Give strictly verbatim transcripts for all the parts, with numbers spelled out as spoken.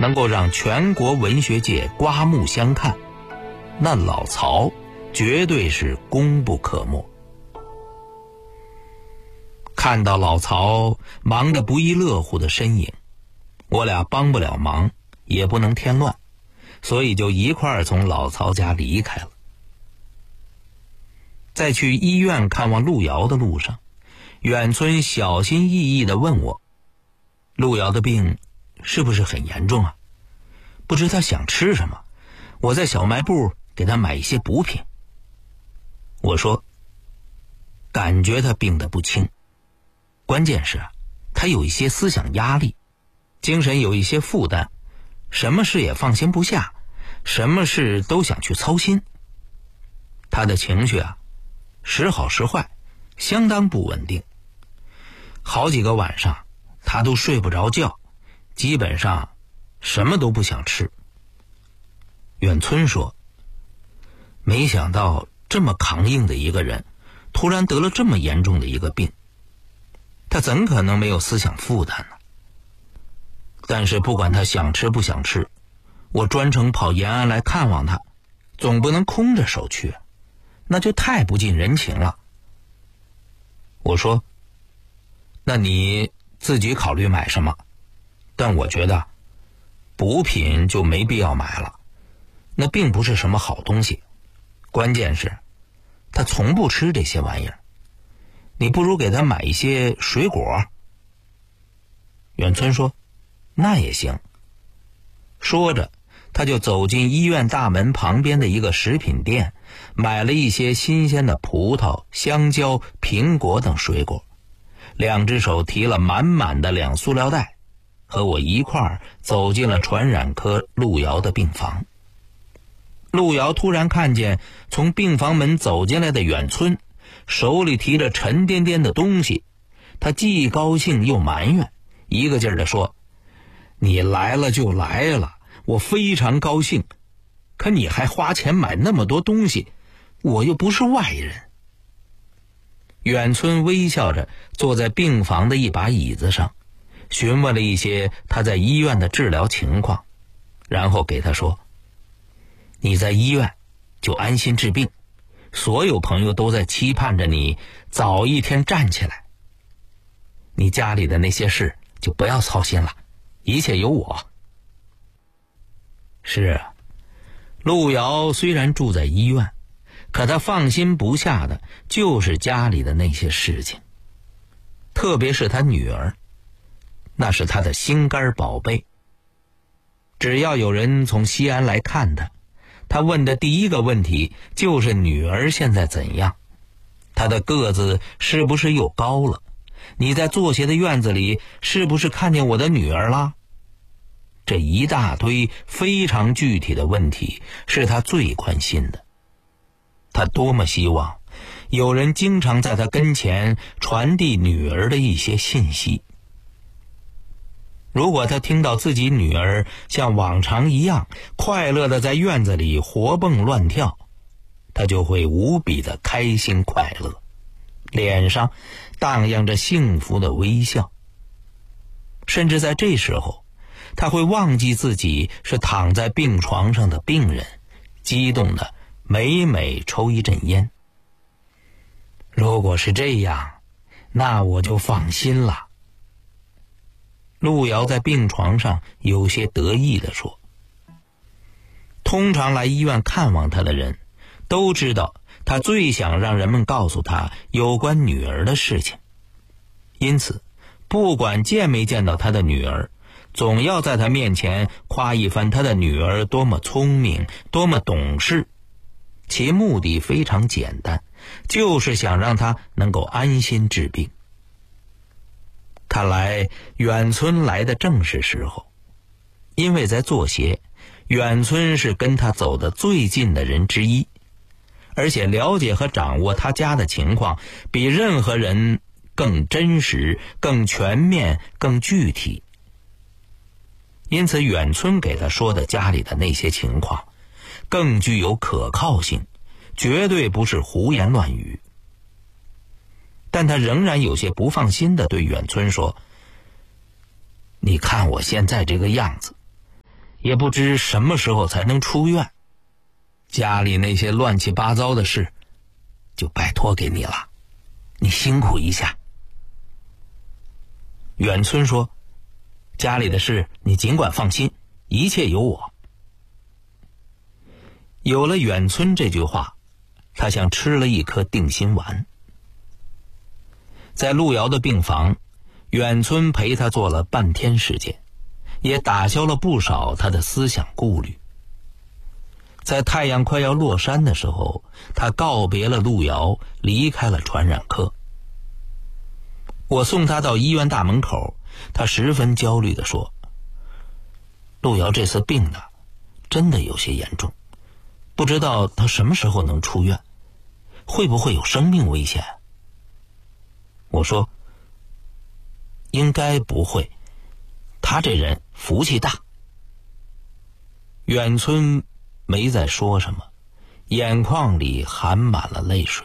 能够让全国文学界刮目相看，那老曹绝对是功不可没。看到老曹忙得不亦乐乎的身影，我俩帮不了忙，也不能添乱，所以就一块儿从老曹家离开了。在去医院看望陆瑶的路上，远村小心翼翼地问我，陆瑶的病是不是很严重啊？不知他想吃什么，我在小卖部给他买一些补品。我说，感觉他病得不轻，关键是他有一些思想压力，精神有一些负担，什么事也放心不下，什么事都想去操心。他的情绪啊，时好时坏，相当不稳定。好几个晚上他都睡不着觉，基本上什么都不想吃。远村说，没想到这么强硬的一个人突然得了这么严重的一个病，他怎可能没有思想负担呢？但是不管他想吃不想吃，我专程跑延安来看望他，总不能空着手去，那就太不近人情了。我说，那你自己考虑买什么？但我觉得补品就没必要买了，那并不是什么好东西，关键是他从不吃这些玩意儿，你不如给他买一些水果。远村说，那也行。说着他就走进医院大门旁边的一个食品店，买了一些新鲜的葡萄、香蕉、苹果等水果，两只手提了满满的两塑料袋，和我一块儿走进了传染科陆瑶的病房。陆瑶突然看见从病房门走进来的远村，手里提着沉甸甸的东西，他既高兴又埋怨，一个劲儿地说，你来了就来了，我非常高兴，可你还花钱买那么多东西，我又不是外人。远村微笑着坐在病房的一把椅子上，询问了一些他在医院的治疗情况，然后给他说，你在医院就安心治病，所有朋友都在期盼着你早一天站起来，你家里的那些事就不要操心了，一切有我。是啊，陆瑶虽然住在医院，可他放心不下的就是家里的那些事情，特别是他女儿，那是他的心肝宝贝。只要有人从西安来看他，他问的第一个问题就是女儿现在怎样，她的个子是不是又高了，你在作协的院子里是不是看见我的女儿啦？这一大堆非常具体的问题是他最关心的。他多么希望有人经常在他跟前传递女儿的一些信息。如果他听到自己女儿像往常一样快乐地在院子里活蹦乱跳，他就会无比的开心快乐，脸上荡漾着幸福的微笑。甚至在这时候，他会忘记自己是躺在病床上的病人，激动的每每抽一阵烟。如果是这样，那我就放心了。陆瑶在病床上有些得意地说，通常来医院看望他的人都知道，他最想让人们告诉他有关女儿的事情，因此不管见没见到他的女儿，总要在他面前夸一番他的女儿多么聪明，多么懂事，其目的非常简单，就是想让他能够安心治病。看来远村来的正是时候，因为在作协，远村是跟他走得最近的人之一，而且了解和掌握他家的情况比任何人更真实、更全面、更具体。因此远村给他说的家里的那些情况更具有可靠性，绝对不是胡言乱语。但他仍然有些不放心地对远村说，你看我现在这个样子， 也不知什么时候才能出院，家里那些乱七八糟的事就拜托给你了，你辛苦一下。远村说，家里的事你尽管放心，一切有我。有了远村这句话，他像吃了一颗定心丸。在路遥的病房，远村陪他做了半天时间，也打消了不少他的思想顾虑。在太阳快要落山的时候，他告别了路遥，离开了传染科。我送他到医院大门口，他十分焦虑地说，路遥这次病的真的有些严重，不知道他什么时候能出院，会不会有生命危险？我说，应该不会，他这人福气大。远村没再说什么，眼眶里含满了泪水。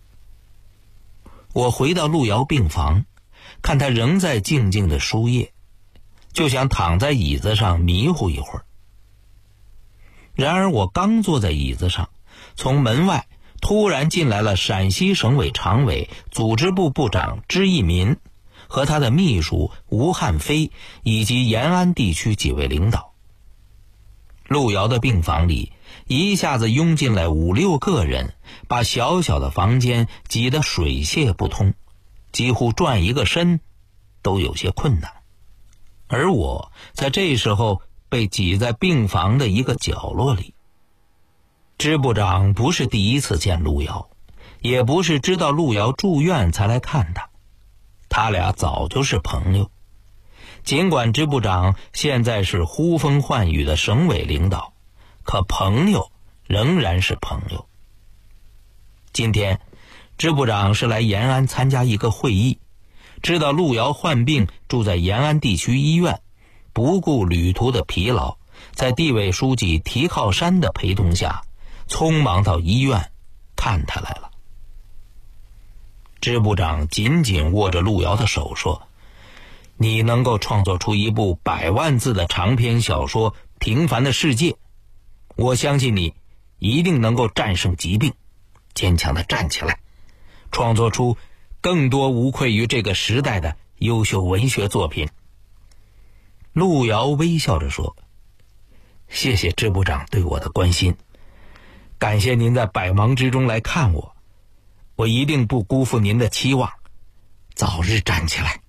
我回到路遥病房，看他仍在静静的输液，就想躺在椅子上迷糊一会儿。然而我刚坐在椅子上，从门外突然进来了陕西省委常委、组织部部长支义民和他的秘书吴汉飞以及延安地区几位领导。路遥的病房里一下子拥进来五六个人，把小小的房间挤得水泄不通，几乎转一个身都有些困难。而我在这时候被挤在病房的一个角落里。支部长不是第一次见路遥，也不是知道路遥住院才来看他，他俩早就是朋友。尽管支部长现在是呼风唤雨的省委领导，可朋友仍然是朋友。今天支部长是来延安参加一个会议，知道路遥患病住在延安地区医院，不顾旅途的疲劳，在地委书记提靠山的陪同下，匆忙到医院看他来了。支部长紧紧握着路遥的手说，你能够创作出一部百万字的长篇小说《平凡的世界》，我相信你一定能够战胜疾病，坚强地站起来，创作出更多无愧于这个时代的优秀文学作品。路遥微笑着说，谢谢支部长对我的关心，感谢您在百忙之中来看我，我一定不辜负您的期望，早日站起来。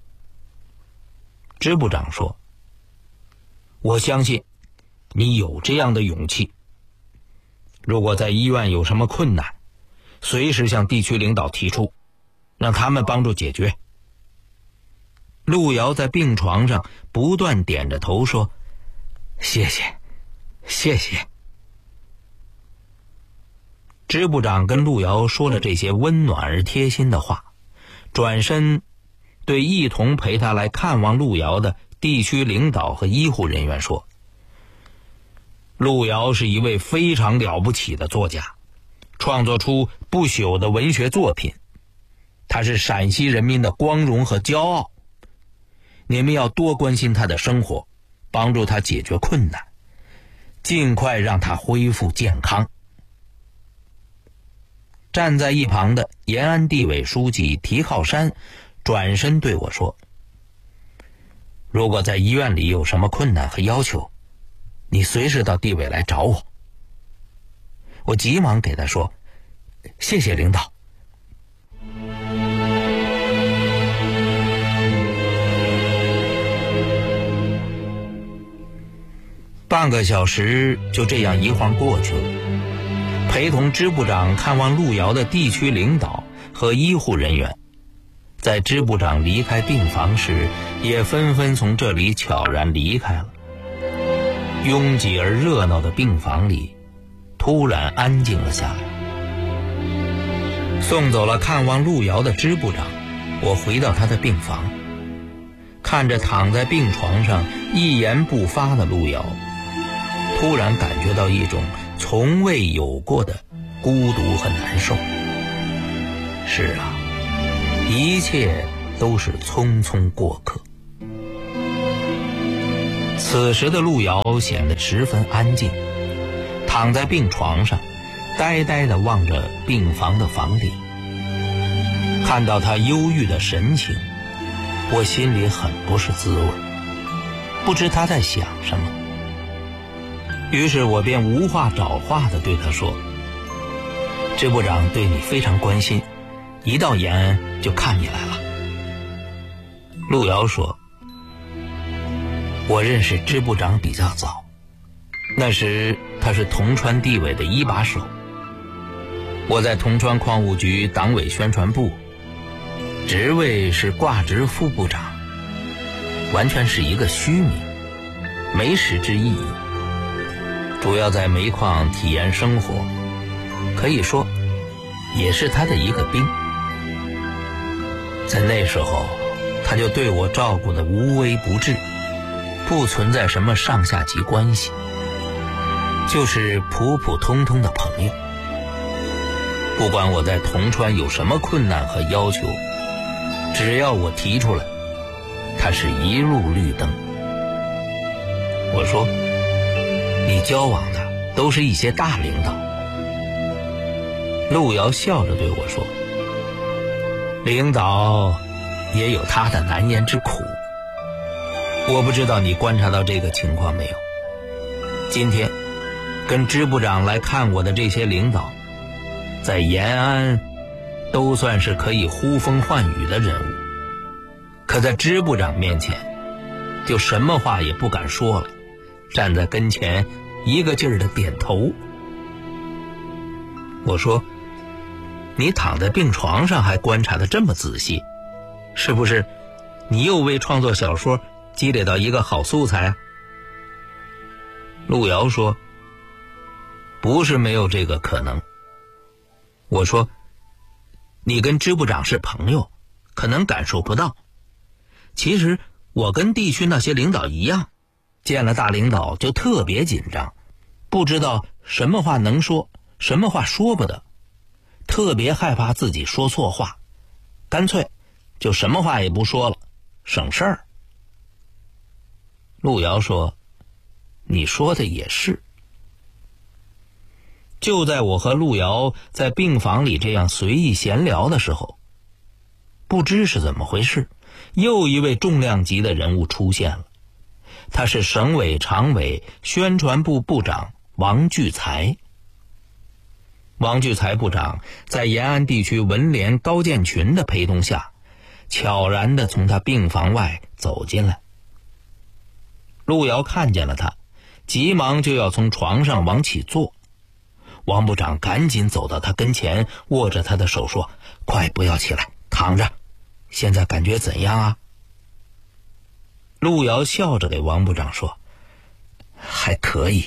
支部长说，我相信你有这样的勇气，如果在医院有什么困难，随时向地区领导提出，让他们帮助解决。路遥在病床上不断点着头说，谢谢谢谢。支部长跟路遥说了这些温暖而贴心的话，转身对一同陪他来看望路遥的地区领导和医护人员说，路遥是一位非常了不起的作家，创作出不朽的文学作品，他是陕西人民的光荣和骄傲。你们要多关心他的生活，帮助他解决困难，尽快让他恢复健康。站在一旁的延安地委书记提靠山转身对我说，如果在医院里有什么困难和要求，你随时到地委来找我。我急忙给他说，谢谢领导。半个小时就这样一晃过去了，陪同支部长看望路遥的地区领导和医护人员，在支部长离开病房时，也纷纷从这里悄然离开了。拥挤而热闹的病房里突然安静了下来。送走了看望路遥的支部长，我回到他的病房，看着躺在病床上一言不发的路遥，突然感觉到一种从未有过的孤独和难受。是啊，一切都是匆匆过客。 此时的路遥显得十分安静，躺在病床上，呆呆地望着病房的房顶。看到他忧郁的神情，我心里很不是滋味，不知他在想什么。于是我便无话找话地对他说：支部长对你非常关心，一到延安就看你来了。路遥说：我认识支部长比较早，那时他是铜川地委的一把手，我在铜川矿务局党委宣传部，职位是挂职副部长，完全是一个虚名，没实质意义，主要在煤矿体验生活，可以说也是他的一个兵。在那时候他就对我照顾得无微不至，不存在什么上下级关系，就是普普通通的朋友。不管我在铜川有什么困难和要求，只要我提出来，他是一路绿灯。我说：你交往的都是一些大领导。路遥笑着对我说：领导也有他的难言之苦。我不知道你观察到这个情况没有，今天跟支部长来看我的这些领导，在延安都算是可以呼风唤雨的人物，可在支部长面前就什么话也不敢说了，站在跟前一个劲儿的点头。我说：你躺在病床上还观察得这么仔细，是不是你又为创作小说积累到一个好素材啊？路遥说：不是没有这个可能。我说：你跟支部长是朋友，可能感受不到，其实我跟地区那些领导一样，见了大领导就特别紧张，不知道什么话能说，什么话说不得，特别害怕自己说错话，干脆就什么话也不说了，省事儿。路遥说：你说的也是。就在我和路遥在病房里这样随意闲聊的时候，不知是怎么回事，又一位重量级的人物出现了。他是省委常委宣传部部长王聚才。王聚才部长在延安地区文联高建群的陪同下，悄然地从他病房外走进来。路遥看见了他，急忙就要从床上往起坐。王部长赶紧走到他跟前，握着他的手说：快不要起来，躺着，现在感觉怎样啊？路遥笑着给王部长说：还可以。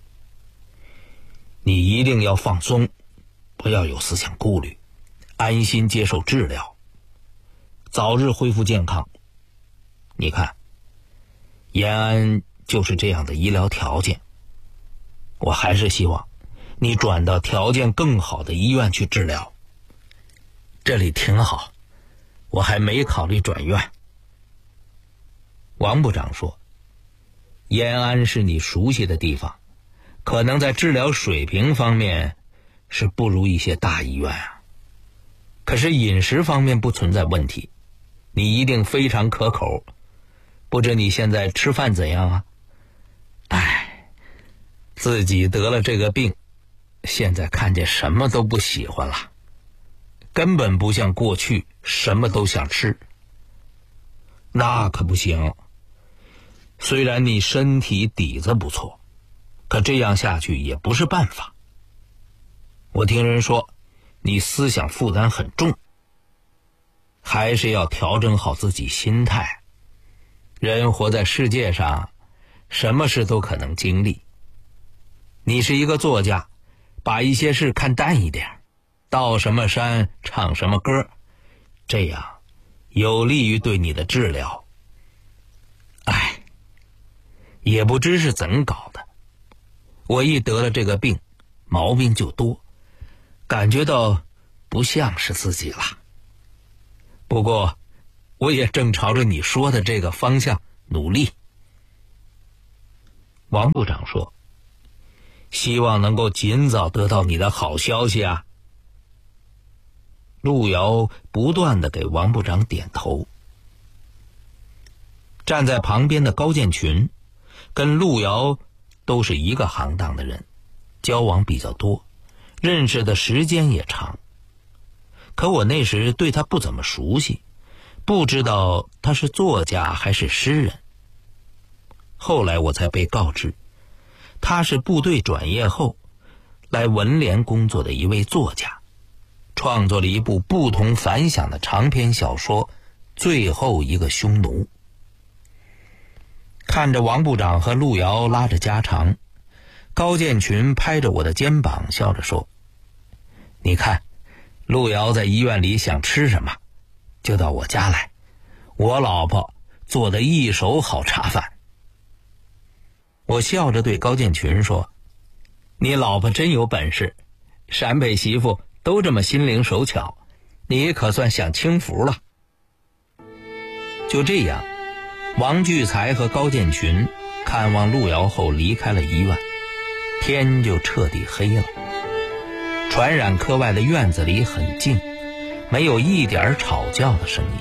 你一定要放松，不要有思想顾虑，安心接受治疗，早日恢复健康。你看，延安就是这样的医疗条件，我还是希望你转到条件更好的医院去治疗。这里挺好，我还没考虑转院。王部长说：延安是你熟悉的地方，可能在治疗水平方面是不如一些大医院啊，可是饮食方面不存在问题，你一定非常可口。不知你现在吃饭怎样啊？唉，自己得了这个病，现在看见什么都不喜欢了，根本不像过去什么都想吃。那可不行，虽然你身体底子不错，可这样下去也不是办法。我听人说你思想负担很重，还是要调整好自己心态。人活在世界上，什么事都可能经历。你是一个作家，把一些事看淡一点，到什么山唱什么歌，这样有利于对你的治疗。唉，也不知是怎搞的，我一得了这个病，毛病就多，感觉到不像是自己了。不过我也正朝着你说的这个方向努力。 王部长说：“希望能够尽早得到你的好消息啊。”陆遥不断地给王部长点头。站在旁边的高建群跟陆遥都是一个行当的人，交往比较多，认识的时间也长。可我那时对他不怎么熟悉，不知道他是作家还是诗人。后来我才被告知，他是部队转业后来文联工作的一位作家，创作了一部不同凡响的长篇小说《最后一个匈奴》。看着王部长和陆遥拉着家常，高建群拍着我的肩膀笑着说：“你看，陆遥在医院里想吃什么，就到我家来，我老婆做的一手好茶饭。”我笑着对高建群说：“你老婆真有本事，陕北媳妇都这么心灵手巧，你可算享清福了。”就这样，王聚才和高建群看望陆遥后离开了医院，天就彻底黑了。传染科外的院子里很静，没有一点吵叫的声音。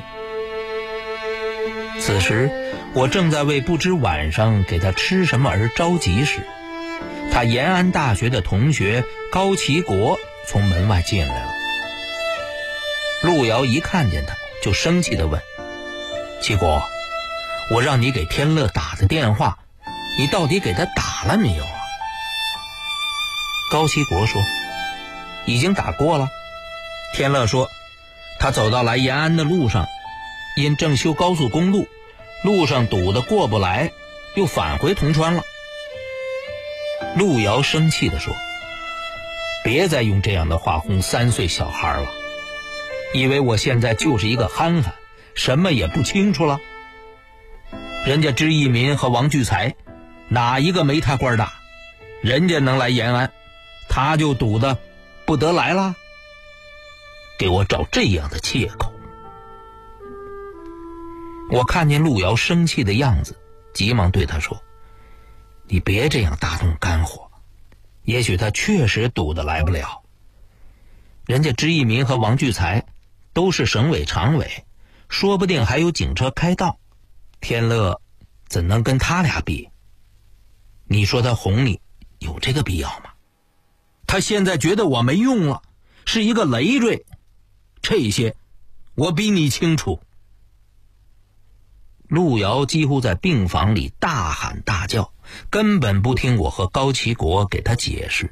此时我正在为不知晚上给他吃什么而着急时，他延安大学的同学高其国从门外进来了。陆遥一看见他就生气地问：“其国，我让你给天乐打的电话，你到底给他打了没有啊？”高其国说：“已经打过了。”天乐说：“他走到来延安的路上，因正修高速公路，路上堵得过不来，又返回铜川了。”陆遥生气地说：“别再用这样的话轰三岁小孩了，以为我现在就是一个憨憨，什么也不清楚了？人家支义民和王聚才哪一个没他官大？人家能来延安，他就堵得不得来了，给我找这样的借口。”我看见陆遥生气的样子，急忙对他说：“你别这样大动肝火，也许他确实堵得来不了。人家支义民和王聚才都是省委常委，说不定还有警车开道，天乐怎能跟他俩比？你说他哄你有这个必要吗？他现在觉得我没用了，是一个累赘，这些我比你清楚。”陆遥几乎在病房里大喊大叫，根本不听我和高其国给他解释。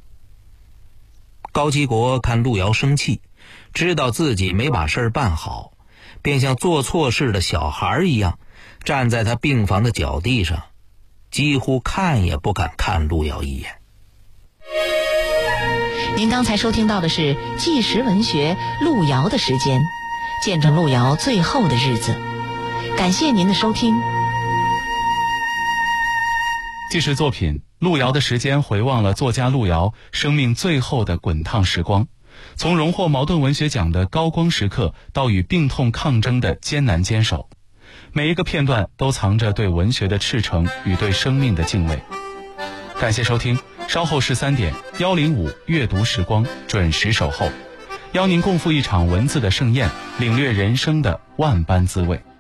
高其国看陆遥生气，知道自己没把事办好，便像做错事的小孩一样，站在他病房的脚地上，几乎看也不敢看陆遥一眼。 您刚才收听到的是纪实文学陆遥的时间，见证陆遥最后的日子。感谢您的收听。 纪实作品《陆遥的时间》回望了作家陆遥生命最后的滚烫时光，从荣获茅盾文学奖的高光时刻到与病痛抗争的艰难坚守，每一个片段都藏着对文学的赤诚与对生命的敬畏。感谢收听，稍后十三点一零五阅读时光准时守候，邀您共赴一场文字的盛宴，领略人生的万般滋味。